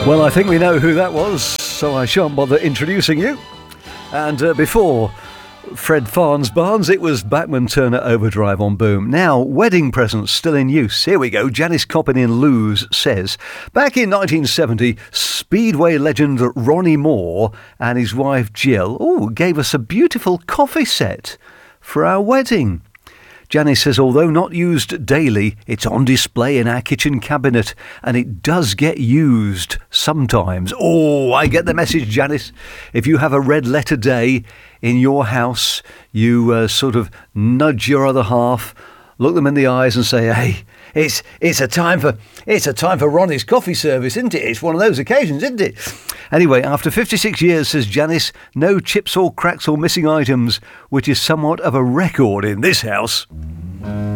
Well, I think we know who that was, so I shan't bother introducing you. And before Fred Barnes, it was Bachman Turner Overdrive on Boom. Now, wedding presents still in use. Here we go. Janice Coppin in Lewes says, back in 1970, Speedway legend Ronnie Moore and his wife Jill gave us a beautiful coffee set for our wedding. Janice says, although not used daily, it's on display in our kitchen cabinet and it does get used sometimes. Oh, I get the message, Janice. If you have a red letter day in your house, you sort of nudge your other half, look them in the eyes and say, hey, it's a time for Ronnie's coffee service, isn't it? It's one of those occasions, isn't it? Anyway, after 56 years, says Janice, no chips or cracks or missing items, which is somewhat of a record in this house.